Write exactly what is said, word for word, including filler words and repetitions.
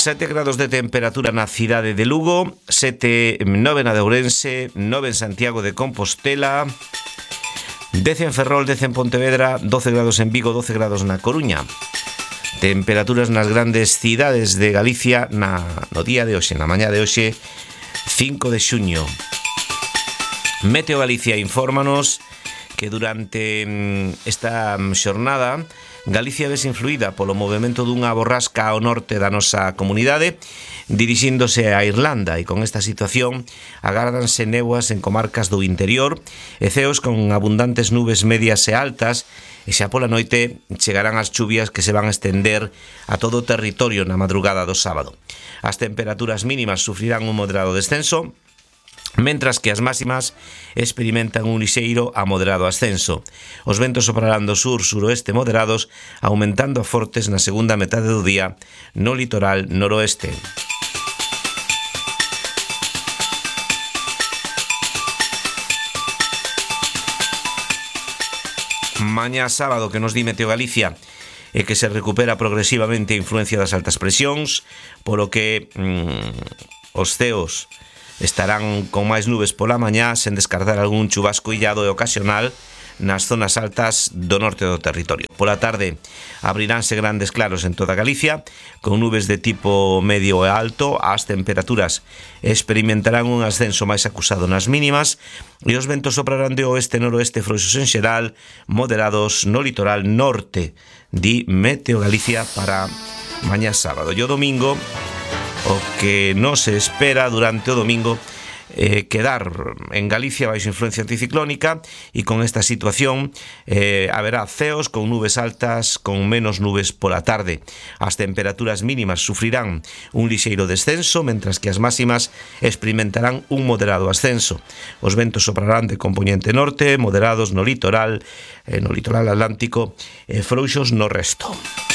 sete grados de temperatura na cidade de Lugo, sete, nove na de Ourense, nove en Santiago de Compostela, dez en Ferrol, dez en Pontevedra, doce grados en Vigo, doce grados na Coruña. Temperaturas nas grandes cidades de Galicia na, no día de hoxe, na mañá de hoxe, cinco de xuño. Meteo Galicia infórmanos que durante esta xornada Galicia vese influída polo movimento dunha borrasca ao norte da nosa comunidade dirixíndose a Irlanda, e con esta situación agárdanse néboas en comarcas do interior e ceos con abundantes nubes medias e altas, e xa pola noite chegarán as chuvias que se van a estender a todo o territorio na madrugada do sábado. As temperaturas mínimas sufrirán un moderado descenso, mentras que as máximas experimentan un lixeiro a moderado ascenso. Os ventos soprarán do sur-suroeste moderados, aumentando a fortes na segunda metade do día no litoral noroeste. Mañá sábado, que nos di Meteo Galicia, e que se recupera progresivamente a influencia das altas presións, polo que mmm, os ceos estarán con máis nubes pola mañá, sen descartar algún chubasco illado e ocasional nas zonas altas do norte do territorio. Pola tarde abriránse grandes claros en toda Galicia, con nubes de tipo medio e alto. As temperaturas experimentarán un ascenso máis acusado nas mínimas e os ventos soprarán de oeste-noroeste frouxos en xeral, moderados no litoral norte, di Meteo Galicia para mañá sábado. E o domingo, o que non se espera durante o domingo eh, quedar en Galicia baixo influencia anticiclónica, e con esta situación eh, haberá ceos con nubes altas, con menos nubes pola tarde. As temperaturas mínimas sufrirán un lixeiro descenso, mentras que as máximas experimentarán un moderado ascenso. Os ventos soprarán de compoñente norte, moderados no litoral, eh, no litoral atlántico e frouxos no resto.